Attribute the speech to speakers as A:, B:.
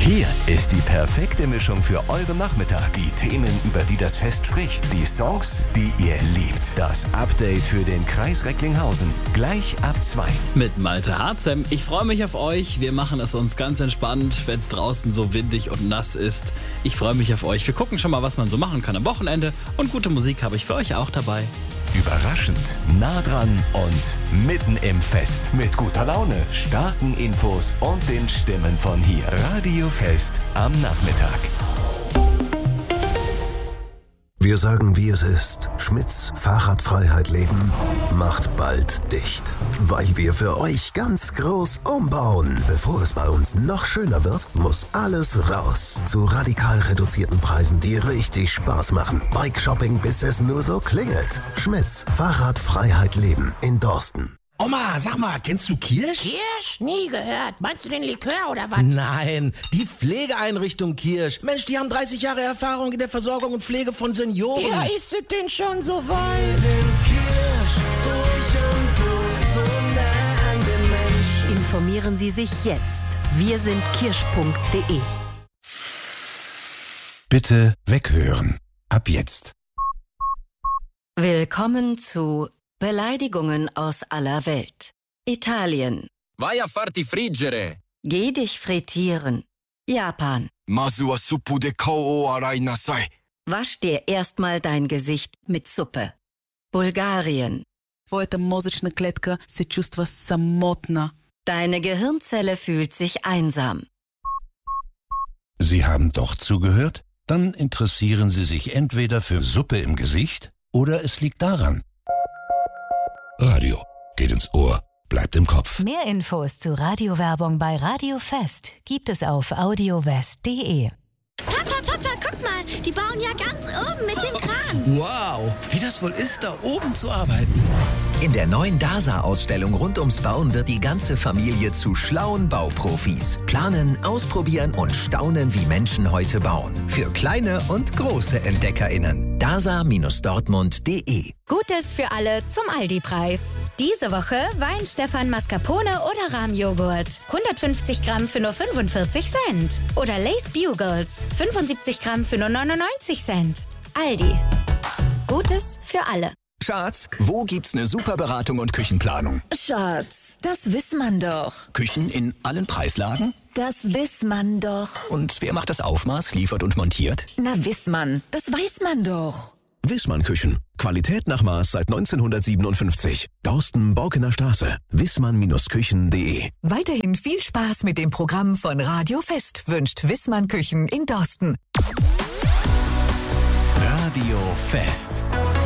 A: Hier ist die perfekte Mischung für euren Nachmittag. Die Themen, über die das Fest spricht. Die Songs, die ihr liebt. Das Update für den Kreis Recklinghausen. Gleich ab 2.
B: Mit Malte Harzem. Ich freue mich auf euch. Wir machen es uns ganz entspannt, wenn es draußen so windig und nass ist. Ich freue mich auf euch. Wir gucken schon mal, was man so machen kann am Wochenende. Und gute Musik habe ich für euch auch dabei.
A: Überraschend, nah dran und mitten im Fest. Mit guter Laune, starken Infos und den Stimmen von hier. Radio Fest am Nachmittag.
C: Wir sagen, wie es ist. Schmitz Fahrradfreiheit Leben macht bald dicht. Weil wir für euch ganz groß umbauen. Bevor es bei uns noch schöner wird, muss alles raus. Zu radikal reduzierten Preisen, die richtig Spaß machen. Bike-Shopping, bis es nur so klingelt. Schmitz Fahrradfreiheit Leben in Dorsten.
D: Oma, sag mal, kennst du Kirsch?
E: Kirsch? Nie gehört. Meinst du den Likör oder was?
D: Nein, die Pflegeeinrichtung Kirsch. Mensch, die haben 30 Jahre Erfahrung in der Versorgung und Pflege von Senioren.
E: Ja, ist es denn schon so weit?
D: Sind Kirsch durch und durch, so nah an den Menschen.
F: Informieren Sie sich jetzt. Wir sind kirsch.de.
G: Bitte weghören. Ab jetzt.
F: Willkommen zu Beleidigungen aus aller Welt. Italien.
H: Vai a farti friggere.
F: Geh dich frittieren. Japan.
H: Masu wa suppu de kao o arai nasai.
F: Wasch dir erstmal dein Gesicht mit Suppe. Bulgarien.
I: Твоята мозъчна клетка се чувства самотна.
F: Deine Gehirnzelle fühlt sich einsam.
G: Sie haben doch zugehört? Dann interessieren Sie sich entweder für Suppe im Gesicht oder es liegt daran. Radio geht ins Ohr, bleibt im Kopf.
J: Mehr Infos zu Radiowerbung bei Radio Fest gibt es auf audiowest.de.
K: Papa, guck mal, die bauen ja ganz oben mit dem Kran.
D: Wow, wie das wohl ist, da oben zu arbeiten.
L: In der neuen DASA-Ausstellung rund ums Bauen wird die ganze Familie zu schlauen Bauprofis. Planen, ausprobieren und staunen, wie Menschen heute bauen. Für kleine und große EntdeckerInnen. DASA-Dortmund.de.
K: Gutes für alle zum Aldi-Preis. Diese Woche Weinstefan Mascarpone oder Rahmjoghurt. 150 Gramm für nur 45 Cent. Oder Lay's Bugles. 75 Gramm für nur 99 Cent. Aldi. Gutes für alle.
H: Schatz, wo gibt's eine super Beratung und Küchenplanung?
J: Schatz, das weiß man doch.
H: Küchen in allen Preislagen?
J: Das weiß man doch.
H: Und wer macht das Aufmaß, liefert und montiert?
J: Na, weiß man. Das weiß man doch.
A: Wissmann Küchen. Qualität nach Maß seit 1957. Dorsten, Borkener Straße. wissmann-küchen.de.
M: Weiterhin viel Spaß mit dem Programm von Radio Fest wünscht Wissmann Küchen in Dorsten.
A: Radio Fest.